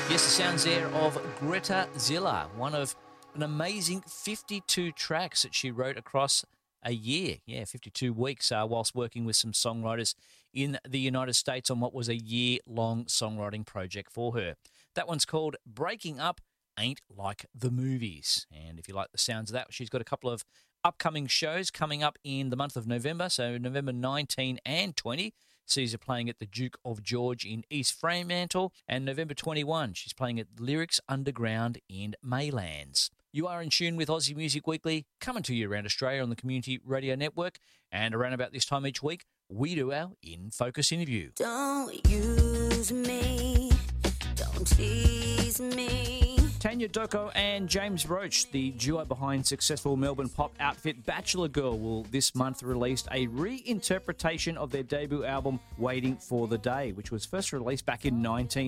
Yes, the sounds there of Greta Zilla, one of an amazing 52 tracks that she wrote across a year. Yeah, 52 weeks whilst working with some songwriters in the United States on what was a year-long songwriting project for her. That one's called Breaking Up Ain't Like the Movies. And if you like the sounds of that, she's got a couple of upcoming shows coming up in the month of November, so November 19 and 20. Sees her playing at the Duke of George in East Fremantle, and November 21, she's playing at Lyrics Underground in Maylands. You are in tune with Aussie Music Weekly, coming to you around Australia on the Community Radio Network, and around about this time each week, we do our In Focus interview. Don't use me, don't tease me. Tanya Doko and James Roach, the duo behind successful Melbourne pop outfit Bachelor Girl, will this month release a reinterpretation of their debut album Waiting for the Day, which was first released back in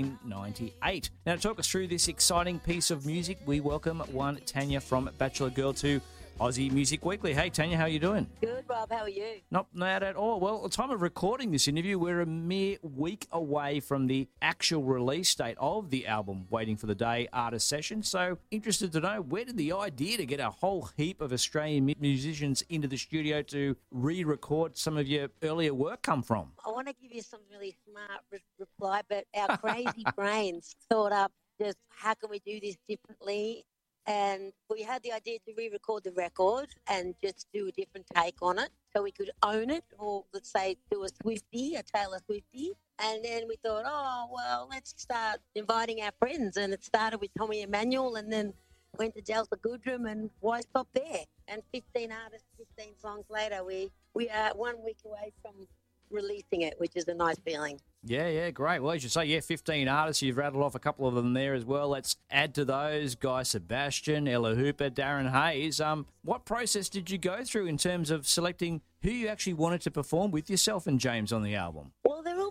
1998. Now, to talk us through this exciting piece of music, we welcome one Tanya from Bachelor Girl to Aussie Music Weekly. Hey, Tanya, how are you doing? Good, Rob. How are you? Not bad at all. Well, at the time of recording this interview, we're a mere week away from the actual release date of the album, Waiting for the Day artist session. So, interested to know, where did the idea to get a whole heap of Australian musicians into the studio to re-record some of your earlier work come from? I want to give you some really smart reply, but our crazy brains thought up just how can we do this differently? And we had the idea to re-record the record and just do a different take on it so we could own it, or let's say do a Swiftie, a Taylor Swiftie. And then we thought, oh, well, let's start inviting our friends. And it started with Tommy Emmanuel and then went to Delta Goodrem, and why stop there? And 15 artists, 15 songs later, we are 1 week away from releasing it, which is a nice feeling. Yeah, great. Well, as you say, 15 artists. You've rattled off a couple of them there as well. Let's add to those Guy Sebastian, Ella Hooper, Darren Hayes. What process did you go through in terms of selecting who you actually wanted to perform with yourself and James on the album? Well, they're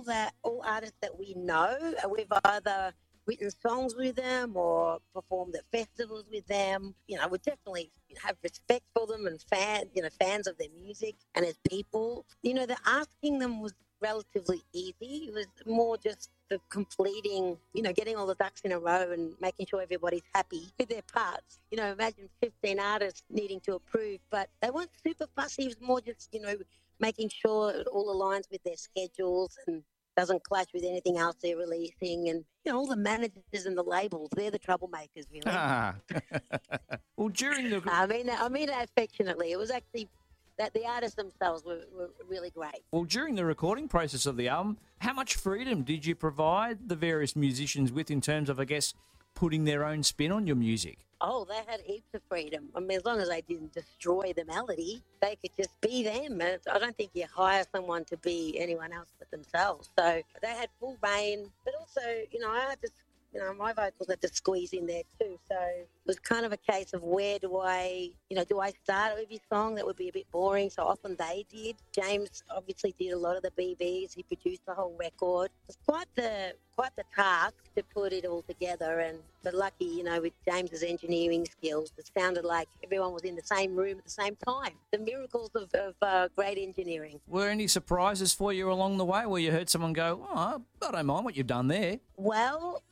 all artists that we know. We've either written songs with them or performed at festivals with them. You know, we definitely have respect for them and fans of their music and as people. You know, the asking them was relatively easy. It was more just the completing, getting all the ducks in a row and making sure everybody's happy with their parts. Imagine 15 artists needing to approve, but they weren't super fussy. It was more just, making sure it all aligns with their schedules and doesn't clash with anything else they're releasing. And, all the managers and the labels, they're the troublemakers, really. Well, during the... I mean that affectionately. It was actually that the artists themselves were really great. Well, during the recording process of the album, how much freedom did you provide the various musicians with in terms of, I guess, putting their own spin on your music? Oh, they had heaps of freedom. I mean, as long as they didn't destroy the melody, they could just be them. And I don't think you hire someone to be anyone else but themselves. So they had full reign. But also, I had to, my vocals had to squeeze in there too. So it was kind of a case of where do I start every song? That would be a bit boring. So often they did. James obviously did a lot of the BBs. He produced the whole record. It was quite the task to put it all together. But lucky, with James's engineering skills, it sounded like everyone was in the same room at the same time. The miracles of great engineering. Were any surprises for you along the way where you heard someone go, oh, I don't mind what you've done there? Well,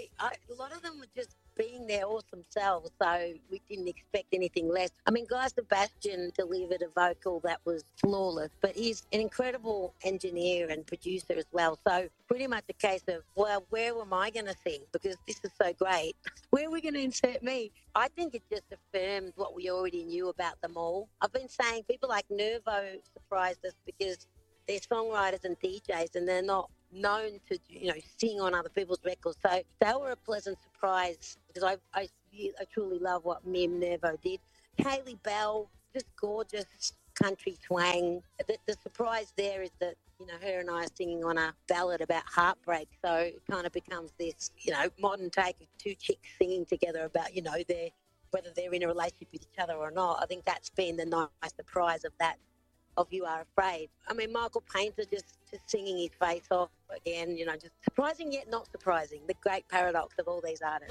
a lot of them were just being their awesome selves, so we didn't expect anything less. I mean, Guy Sebastian delivered a vocal that was flawless, but he's an incredible engineer and producer as well. So pretty much a case of, well, where am I going to sing? Because this is so great. Where are we going to insert me? I think it just affirmed what we already knew about them all. I've been saying people like Nervo surprised us because they're songwriters and DJs and they're not known to, sing on other people's records. So they were a pleasant surprise because I truly love what Mim Nervo did. Kaylee Bell, just gorgeous country twang. The surprise there is that, her and I are singing on a ballad about heartbreak. So it kind of becomes this, modern take of two chicks singing together about, whether they're in a relationship with each other or not. I think that's been the nice surprise of that. Of You Are Afraid. I mean, Michael Painter just singing his face off again, just surprising yet not surprising. The great paradox of all these artists.